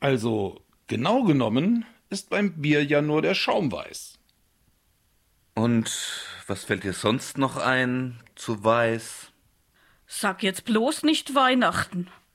Also, genau genommen ist beim Bier ja nur der Schaum weiß. Und was fällt dir sonst noch ein zu Weiß? Sag jetzt bloß nicht Weihnachten.